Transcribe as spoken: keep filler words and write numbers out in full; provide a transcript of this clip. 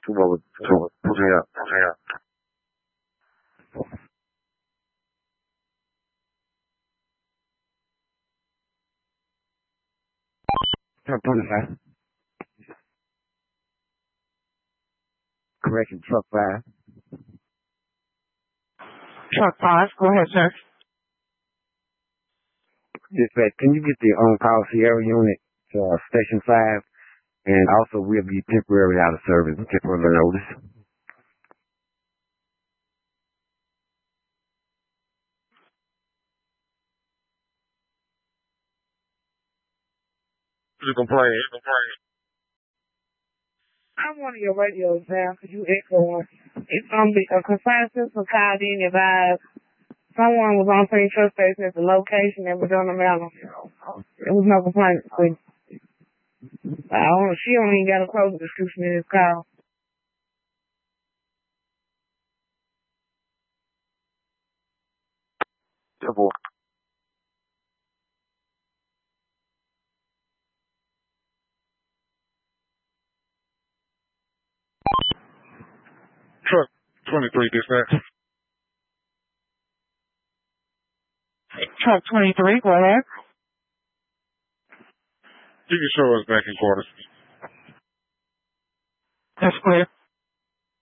Two over, two over, pushing up, pushing up. Truck twenty-five. Correction, truck five. Truck five, go ahead, sir. Dispatch, can you get the on-call Sierra unit to uh, Station five? And also, we'll be temporarily out of service, temporary notice. You complain, you complain. I'm one of your radios now because you echo one. It's going to be a confined system called in advised someone was on Saint Trust Station at the location that was on the mountain. There was no complaint. I don't know. She don't even got a closing description in this call. Double. Truck twenty-three, dispatch. Truck twenty-three, go ahead. You can show us back in quarters. That's clear.